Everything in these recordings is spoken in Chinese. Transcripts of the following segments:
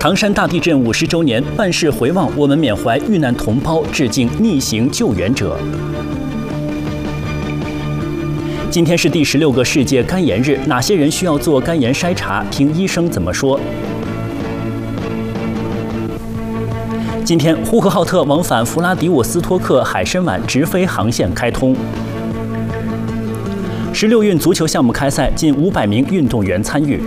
唐山大地震50周年，办事回望，我们缅怀遇难同胞，致敬逆行救援者。今天是第16个世界肝炎日，哪些人需要做肝炎筛查？听医生怎么说。今天，呼和浩特往返弗拉迪沃斯托克海参崴直飞航线开通。16运足球项目开赛，近500名运动员参与。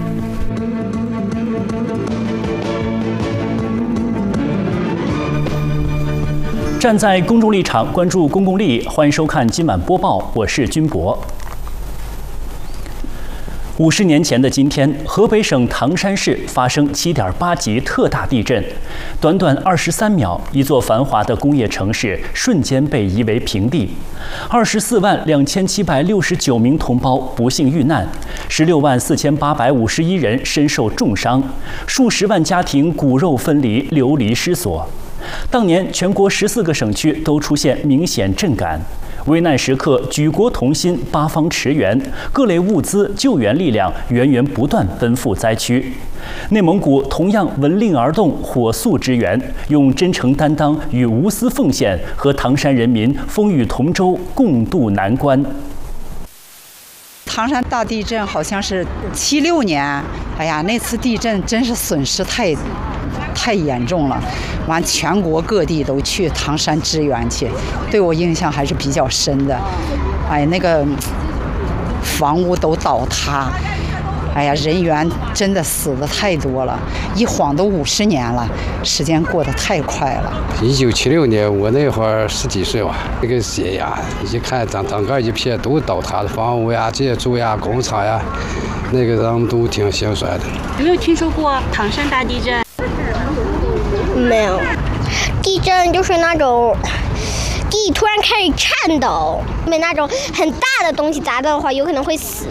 站在公众立场，关注公共利益，欢迎收看今晚播报，我是君博。50年前的今天，河北省唐山市发生7.8级特大地震，短短23秒，一座繁华的工业城市瞬间被夷为平地，24万2769名同胞不幸遇难，16万4851人身受重伤，数十万家庭骨肉分离，流离失所。当年，全国14个省区都出现明显震感。危难时刻，举国同心，八方驰援，各类物资救援力量源源不断奔赴灾区。内蒙古同样闻令而动，火速支援，用真诚担当与无私奉献和唐山人民风雨同舟，共度难关。 唐山大地震好像是76年，哎呀，那次地震真是损失太严重了，完全国各地都去唐山支援去，对我印象还是比较深的。哎，那个房屋都倒塌，哎呀，人员真的死的太多了，一晃都50年了，时间过得太快了。 1976年，我那会儿10几岁吧，那个血呀，一看整个一片都倒塌的，房屋呀、建筑呀、工厂呀，那个人们都挺心酸的。 有没有听说过唐山大地震？ 没有，地震就是那种地突然开始颤抖，被那种很大的东西砸到的话，有可能会死。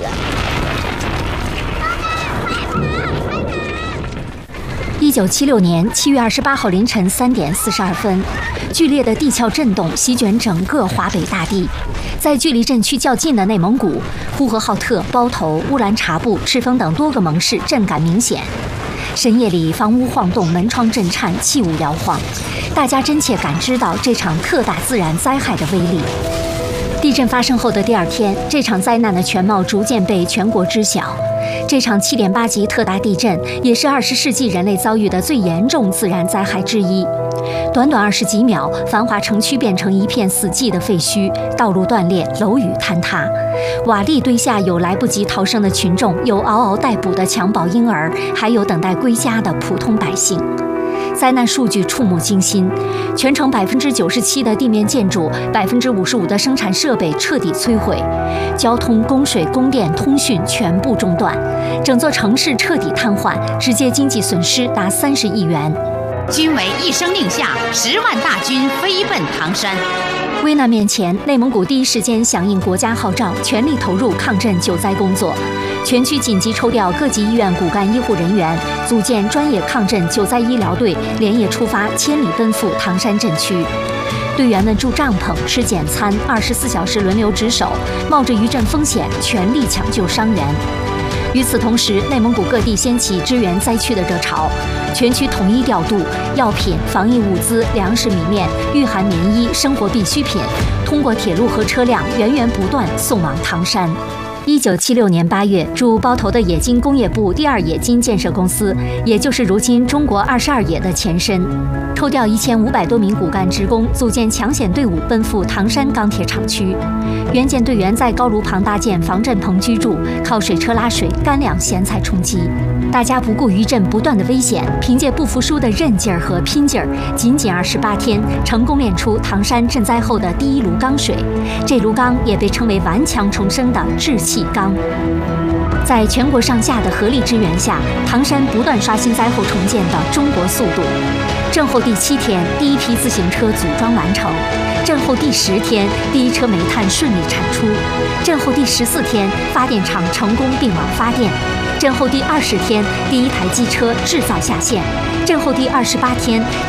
1976年7月28号凌晨3点42分，剧烈的地壳震动席卷整个华北大地。在距离震区较近的内蒙古、呼和浩特、包头、乌兰察布、赤峰等多个盟市震感明显。深夜里，房屋晃动，门窗震颤，器物摇晃，大家真切感知到这场特大自然灾害的威力。地震发生后的第2天，这场灾难的全貌逐渐被全国知晓。这场7.8级特大地震也是20世纪人类遭遇的最严重自然灾害之一。短短20几秒，繁华城区变成一片死寂的废墟，道路断裂，楼宇坍塌，瓦砾堆下有来不及逃生的群众，有嗷嗷待哺的襁褓婴儿，还有等待归家的普通百姓。灾难数据触目惊心，全城97%的地面建筑，55%的生产设备彻底摧毁，交通、供水、供电、通讯全部中断，整座城市彻底瘫痪，直接经济损失达30亿元。 均为一声令下，10万大军飞奔唐山。 危难面前，内蒙古第一时间响应国家号召，全力投入抗震救灾工作。全区紧急抽调各级医院骨干医护人员，组建专业抗震救灾医疗队，连夜出发，千里奔赴唐山震区。队员们住帐篷、吃简餐，24小时轮流值守，冒着余震风险，全力抢救伤员。与此同时，内蒙古各地掀起支援灾区的热潮，全区统一调度药品、防疫物资、粮食、米面、御寒棉衣、生活必需品，通过铁路和车辆源源不断送往唐山。1976年8月，驻包头的冶金工业部第2冶金建设公司，也就是如今中国22冶的前身，抽调1500多名骨干职工，组建抢险队伍，奔赴唐山钢铁厂区。援建队员在高炉旁搭建防震棚居住，靠水车拉水，干粮咸菜充饥。大家不顾余震不断的危险，凭借不服输的韧劲儿和拼劲儿，仅28天，成功炼出唐山震灾后的第1炉钢水。这炉钢也被称为顽强重生的志气钢。在全国上下的合力支援下，唐山不断刷新灾后重建的中国速度。震后第7天，第1批自行车组装完成；震后第10天，第1车煤炭顺利产出；震后第14天，发电厂成功并网发电；震后第20天，第1台机车制造下线；震后第28天，